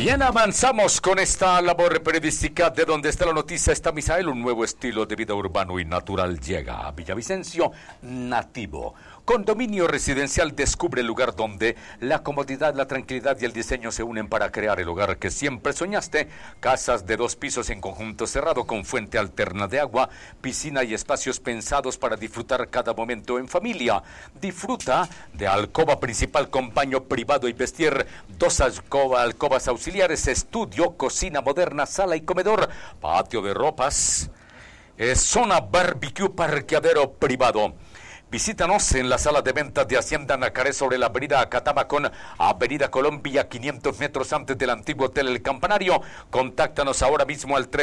Bien, avanzamos con esta labor periodística de donde está la noticia, está Misael, un nuevo estilo de vida urbano y natural llega a Villavicencio, Nativo. Condominio residencial descubre el lugar donde la comodidad, la tranquilidad y el diseño se unen para crear el hogar que siempre soñaste. Casas de 2 pisos en conjunto cerrado con fuente alterna de agua, piscina y espacios pensados para disfrutar cada momento en familia. Disfruta de alcoba principal con baño privado y vestier, 2 alcobas auxiliares, estudio, cocina moderna, sala y comedor, patio de ropas, zona barbecue, parqueadero privado. Visítanos en la sala de ventas de Hacienda Nacaré sobre la avenida Acatama con avenida Colombia, 500 metros antes del antiguo Hotel El Campanario. Contáctanos ahora mismo al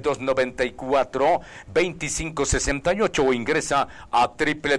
322-94-2568 o ingresa a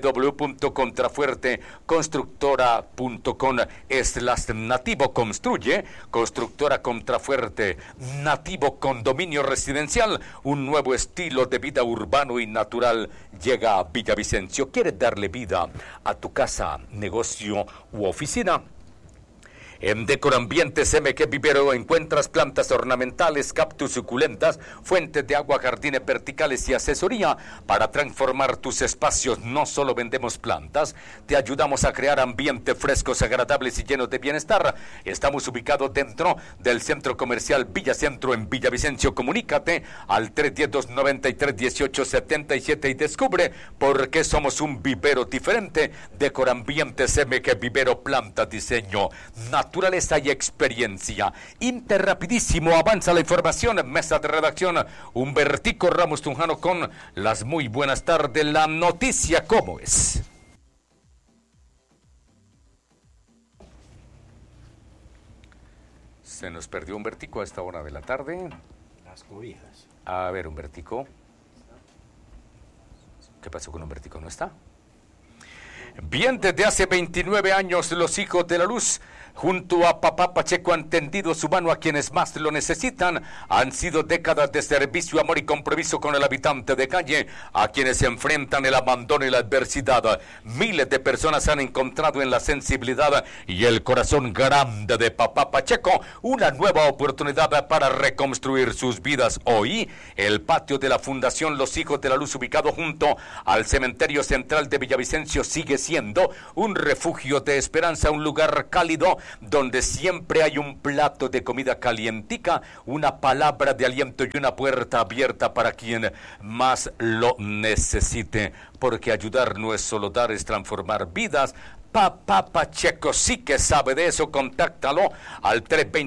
www.contrafuerteconstructora.com/Nativo Construye, Constructora Contrafuerte, Nativo Condominio Residencial, un nuevo estilo de vida urbano y natural llega a Villavicencio. ¿Quieres darle vida a tu casa, negocio u oficina? En Decorambientes MG Vivero encuentras plantas ornamentales, cactus suculentas, fuentes de agua, jardines verticales y asesoría para transformar tus espacios. No solo vendemos plantas, te ayudamos a crear ambientes frescos, agradables y llenos de bienestar. Estamos ubicados dentro del Centro Comercial Villacentro en Villavicencio. Comunícate al 310-93-1877 y descubre por qué somos un vivero diferente. Decorambientes MG Vivero, plantas, diseño, naturaleza y experiencia. Interrapidísimo, avanza la información. Mesa de redacción, Humbertico Ramos Tunjano con las muy buenas tardes. La noticia, ¿cómo es? Se nos perdió Humbertico a esta hora de la tarde. Las cobijas. A ver, Humbertico. ¿Qué pasó con Humbertico? ¿No está? Bien, desde hace 29 años los hijos de la luz junto a Papá Pacheco han tendido su mano a quienes más lo necesitan. Han sido décadas de servicio, amor y compromiso con el habitante de calle, a quienes enfrentan el abandono y la adversidad. Miles de personas han encontrado en la sensibilidad y el corazón grande de Papá Pacheco una nueva oportunidad para reconstruir sus vidas. Hoy, el patio de la Fundación Los Hijos de la Luz, ubicado junto al Cementerio Central de Villavicencio, sigue siendo un refugio de esperanza, un lugar cálido donde siempre hay un plato de comida calientica, una palabra de aliento y una puerta abierta para quien más lo necesite, porque ayudar no es solo dar, es transformar vidas. Papá Pacheco sí que sabe de eso. Contáctalo al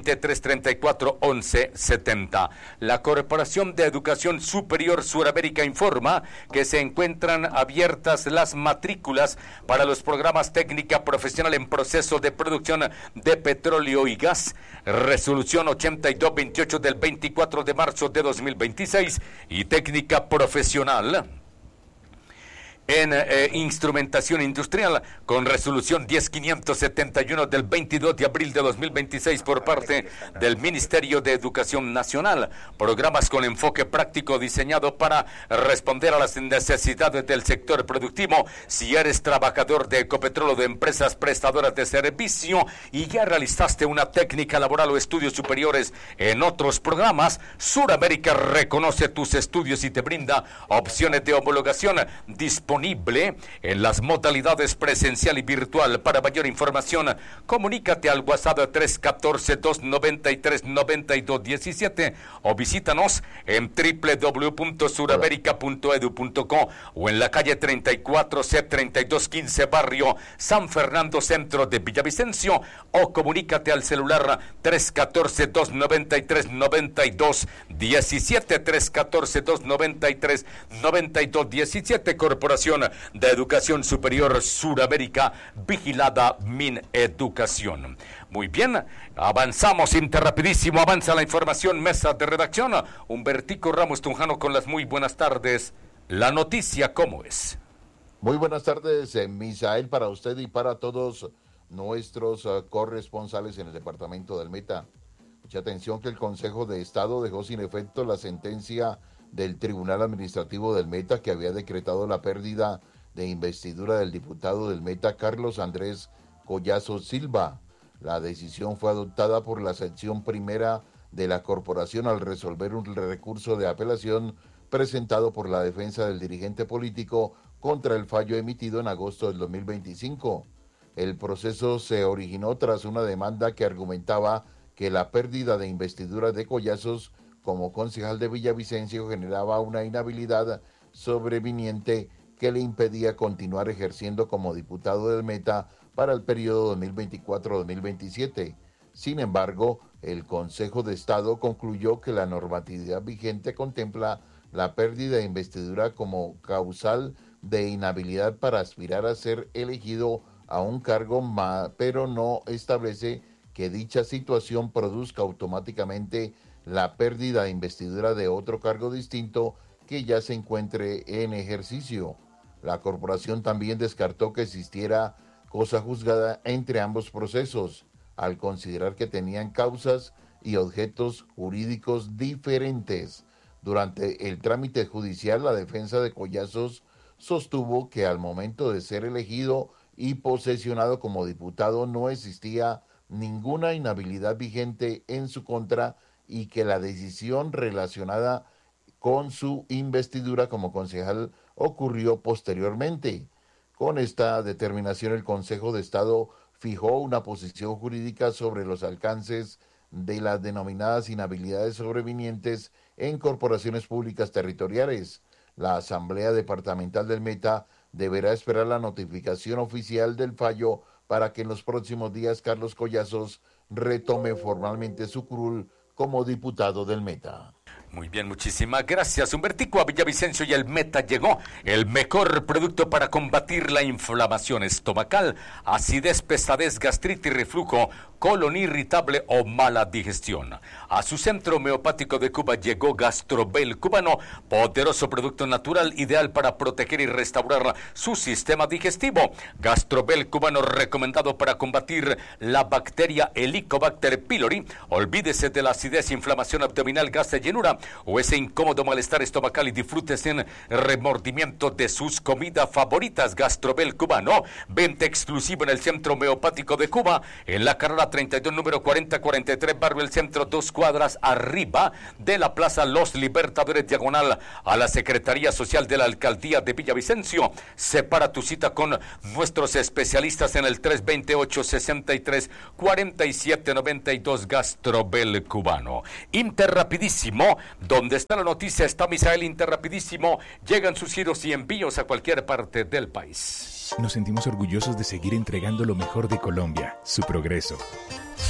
320-334-1170. La Corporación de Educación Superior Suramérica informa que se encuentran abiertas las matrículas para los programas técnica profesional en proceso de producción de petróleo y gas, resolución 8228 del 24 de marzo de 2026, y técnica profesional en instrumentación industrial con resolución 10571 del 22 de abril de 2026 por parte del Ministerio de Educación Nacional. Programas con enfoque práctico diseñado para responder a las necesidades del sector productivo. Si eres trabajador de Ecopetrol o de empresas prestadoras de servicio y ya realizaste una técnica laboral o estudios superiores en otros programas, Suramérica reconoce tus estudios y te brinda opciones de homologación disponible en las modalidades presencial y virtual. Para mayor información, comunícate al WhatsApp 314-293-9217 o visítanos en www.suramerica.edu.co o en la calle 34C3215, barrio San Fernando, centro de Villavicencio, o comunícate al celular 314-293-9217, 314-293-9217. Corporación de Educación Superior Suramérica, vigilada Mineducación. Muy bien, avanzamos interrapidísimo, avanza la información. Mesa de redacción, Humbertico Ramos Tunjano con las muy buenas tardes. La noticia, ¿cómo es? Muy buenas tardes, Misael, para usted y para todos nuestros corresponsales en el departamento del Meta. Mucha atención que el Consejo de Estado dejó sin efecto la sentencia del Tribunal Administrativo del Meta, que había decretado la pérdida de investidura del diputado del Meta, Carlos Andrés Collazo Silva. La decisión fue adoptada por la sección primera de la corporación al resolver un recurso de apelación presentado por la defensa del dirigente político contra el fallo emitido en agosto del 2025. El proceso se originó tras una demanda que argumentaba que la pérdida de investidura de Collazos como concejal de Villavicencio generaba una inhabilidad sobreviniente que le impedía continuar ejerciendo como diputado del Meta para el periodo 2024-2027. Sin embargo, el Consejo de Estado concluyó que la normatividad vigente contempla la pérdida de investidura como causal de inhabilidad para aspirar a ser elegido a un cargo, pero no establece que dicha situación produzca automáticamente la pérdida de investidura de otro cargo distinto que ya se encuentre en ejercicio. La corporación también descartó que existiera cosa juzgada entre ambos procesos, al considerar que tenían causas y objetos jurídicos diferentes. Durante el trámite judicial, la defensa de Collazos sostuvo que al momento de ser elegido y posesionado como diputado no existía ninguna inhabilidad vigente en su contra y que la decisión relacionada con su investidura como concejal ocurrió posteriormente. Con esta determinación, el Consejo de Estado fijó una posición jurídica sobre los alcances de las denominadas inhabilidades sobrevinientes en corporaciones públicas territoriales. La Asamblea Departamental del Meta deberá esperar la notificación oficial del fallo para que en los próximos días Carlos Collazos retome formalmente su curul como diputado del Meta. Muy bien, muchísimas gracias, Humbertico. A Villavicencio y el Meta llegó el mejor producto para combatir la inflamación estomacal, acidez, pesadez, gastritis, reflujo, colon irritable o mala digestión. A su centro homeopático de Cuba llegó Gastrobel cubano, poderoso producto natural ideal para proteger y restaurar su sistema digestivo. Gastrobel cubano recomendado para combatir la bacteria Helicobacter pylori. Olvídese de la acidez, inflamación abdominal, gas de llenura o ese incómodo malestar estomacal y disfrute sin remordimiento de sus comidas favoritas. Gastrobel cubano, venta exclusiva en el Centro Homeopático de Cuba, en la carrera 32, número 4043, barrio El Centro, 2 cuadras arriba de la Plaza Los Libertadores, diagonal a la Secretaría Social de la Alcaldía de Villavicencio. Separa tu cita con nuestros especialistas en el 328-63-4792. Gastrobel cubano. Interrapidísimo, donde está la noticia está Misael. Interrapidísimo, llegan sus giros y envíos a cualquier parte del país. Nos sentimos orgullosos de seguir entregando lo mejor de Colombia, su progreso.